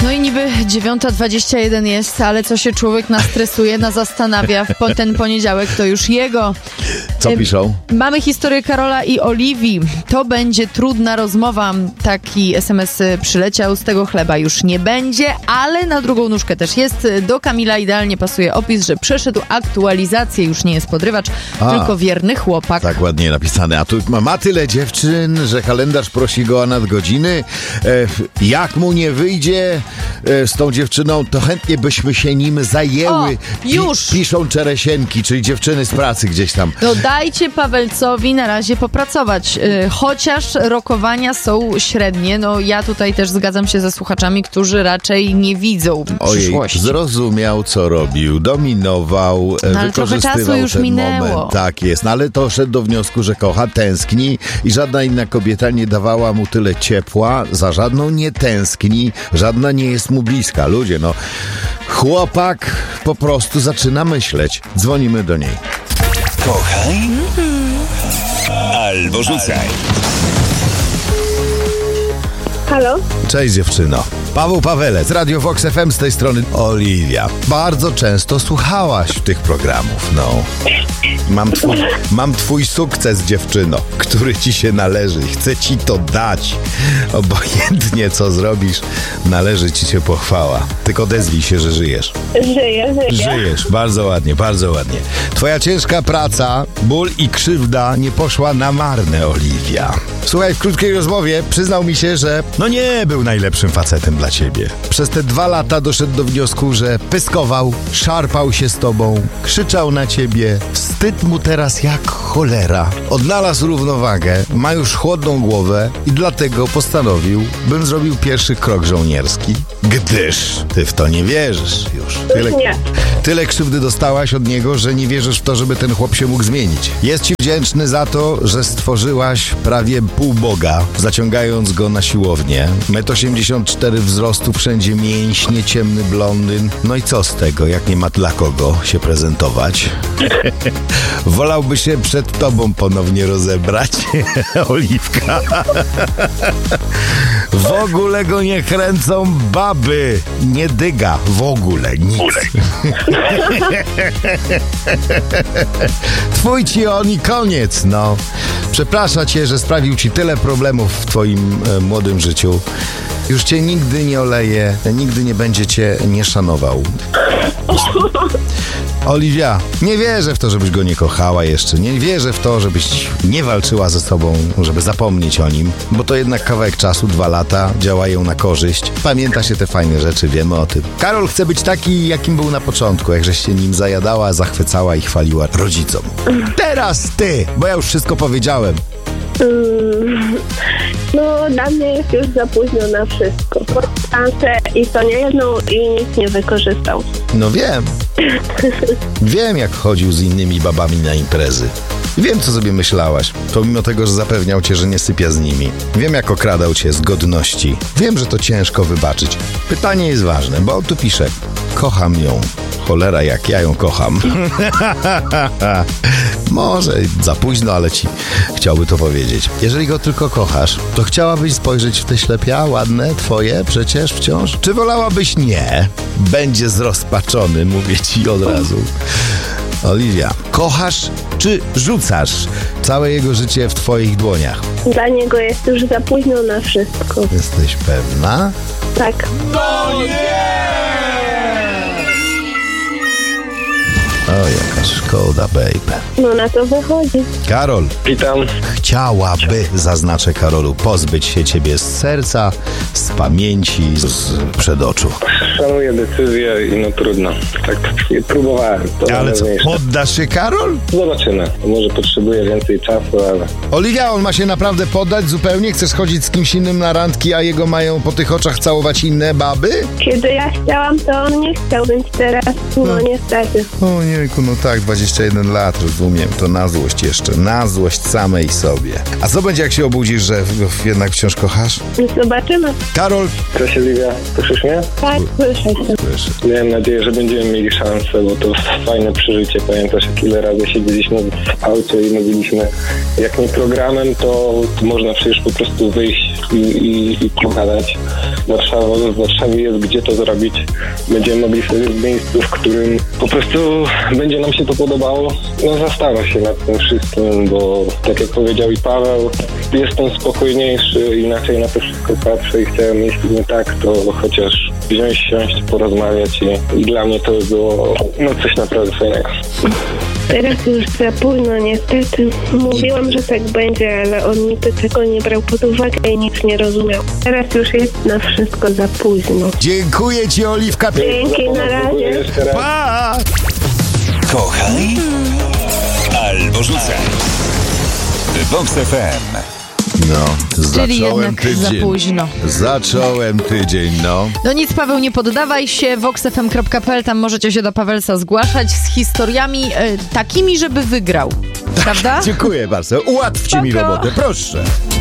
No i niby 9:21 jest, ale co się człowiek nastresuje, zastanawia w ten poniedziałek, to już jego. Co piszą? Mamy historię Karola i Oliwii. To będzie trudna rozmowa. Taki SMS przyleciał. Z tego chleba już nie będzie, ale na drugą nóżkę też jest. Do Kamila idealnie pasuje opis, że przeszedł aktualizację. Już nie jest podrywacz, tylko wierny chłopak. Tak ładnie napisane. A tu ma tyle dziewczyn, że kalendarz prosi go o nadgodziny. Jak mu nie wyjdzie z tą dziewczyną, to chętnie byśmy się nim zajęły. Już! Piszą Czeresieńki, czyli dziewczyny z pracy gdzieś tam. No dajcie Pawelcowi na razie popracować. Chociaż rokowania są średnie. No ja tutaj też zgadzam się ze słuchaczami, którzy raczej nie widzą przyszłości. Zrozumiał, co robił, dominował, ale trochę czasu wykorzystywał już ten minęło. moment. Tak jest, no ale to szedł do wniosku, że kocha, tęskni i żadna inna kobieta nie dawała mu tyle ciepła, za żadną nie tęskni, żadna nie jest mu bliska. Ludzie, no, chłopak po prostu zaczyna myśleć. Dzwonimy do niej. Kochaj albo rzucaj. Halo? Cześć dziewczyno. Paweł Pawelec, Radio Vox FM, z tej strony Oliwia. Bardzo często słuchałaś tych programów, no. Mam twój sukces, dziewczyno, który ci się należy. Chcę ci to dać. Obojętnie co zrobisz, należy ci się pochwała. Tylko odezwij się, że żyjesz. Żyję. Żyjesz, bardzo ładnie, bardzo ładnie. Twoja ciężka praca, ból i krzywda nie poszła na marne, Oliwia. Słuchaj, w krótkiej rozmowie przyznał mi się, że nie był najlepszym facetem dla ciebie. Przez te 2 lata doszedł do wniosku, że pyskował, szarpał się z tobą, krzyczał na ciebie. Wstyd mu teraz jak cholera. Odnalazł równowagę, ma już chłodną głowę i dlatego postanowił, bym zrobił pierwszy krok żołnierski. Gdyż ty w to nie wierzysz już. Tyle krzywdy dostałaś od niego, że nie wierzysz w to, żeby ten chłop się mógł zmienić. Jest ci wdzięczny za to, że stworzyłaś prawie półboga, zaciągając go na siłownię. 1,84 m wzrostu, wszędzie mięśnie, ciemny blondyn. No i co z tego, jak nie ma dla kogo się prezentować? Wolałby się przed tobą ponownie rozebrać, Oliwka. W ogóle go nie kręcą baby. Nie dyga w ogóle nic. Twój ci on i koniec, no. Przeprasza cię, że sprawił ci tyle problemów w twoim młodym życiu. Już cię nigdy nie oleje, nigdy nie będzie cię nie szanował. Oliwia, nie wierzę w to, żebyś go nie kochała jeszcze. Nie wierzę w to, żebyś nie walczyła ze sobą, żeby zapomnieć o nim. Bo to jednak kawałek czasu, 2 lata, działają na korzyść. Pamięta się te fajne rzeczy, wiemy o tym. Karol chce być taki, jakim był na początku, jak żeś się nim zajadała, zachwycała i chwaliła rodzicom. Teraz ty, bo ja już wszystko powiedziałem. No, dla mnie jest już za późno na wszystko. Pod szansę i to nie jedną i nic nie wykorzystał. No wiem. Wiem, jak chodził z innymi babami na imprezy. Wiem, co sobie myślałaś, pomimo tego, że zapewniał cię, że nie sypia z nimi. Wiem, jak okradał cię z godności. Wiem, że to ciężko wybaczyć. Pytanie jest ważne, bo on tu pisze: kocham ją. Cholera, jak ja ją kocham. Może za późno, ale ci chciałby to powiedzieć. Jeżeli go tylko kochasz, to chciałabyś spojrzeć w te ślepia ładne, twoje przecież wciąż? Czy wolałabyś nie? Będzie zrozpaczony, mówię ci od razu. Oliwia, kochasz czy rzucasz? Całe jego życie w twoich dłoniach. Dla niego jest już za późno na wszystko. Jesteś pewna? Tak. No nie! O, jaka szkoda, baby. No na to wychodzi. Karol. Witam. Chciałaby, zaznaczę Karolu, pozbyć się ciebie z serca, z pamięci, z przedoczu. Szanuję decyzję i no trudno. Tak próbowałem. To ale co, poddasz się, Karol? Zobaczymy. Może potrzebuję więcej czasu, ale... Oliwia, on ma się naprawdę poddać zupełnie? Chcesz chodzić z kimś innym na randki, a jego mają po tych oczach całować inne baby? Kiedy ja chciałam, to on nie chciał, więc teraz no niestety. O nie, ojejku, no tak, 21 lat, rozumiem, to na złość jeszcze, na złość samej sobie. A co będzie, jak się obudzisz, że go jednak wciąż kochasz? Zobaczymy. Karol? Cześć Oliwia, słyszysz mnie? Tak, słyszę cię. Słyszę. Miałem nadzieję, że będziemy mieli szansę, bo to fajne przeżycie. Pamiętasz, jak ile razy siedzieliśmy w aucie i mówiliśmy, jak nie programem, to można przecież po prostu wyjść i pogadać. W Warszawie jest gdzie to zrobić. Będziemy mogli sobie w miejscu, w którym po prostu będzie nam się to podobało. No zastanów się nad tym wszystkim, bo tak jak powiedział i Paweł, jestem spokojniejszy, inaczej na to wszystko patrzę i chciałem, jeśli nie tak, to chociaż siąść, porozmawiać i dla mnie to było coś naprawdę fajnego. Teraz już za późno, niestety. Mówiłam, że tak będzie, ale on nigdy tego nie brał pod uwagę i nic nie rozumiał. Teraz już jest na wszystko za późno. Dziękuję ci, Oliwka. Dzięki, na Dziękuję razie. jeszcze raz. Pa! Kochaj albo rzucaj. Vox FM. No, Czyli zacząłem jednak za tydzień. późno. Zacząłem tydzień, no. No nic, Paweł, nie poddawaj się. voxfm.pl, tam możecie się do Pawelsa zgłaszać z historiami takimi, żeby wygrał. Prawda? Dziękuję bardzo. Ułatwcie mi Spoko. robotę, proszę.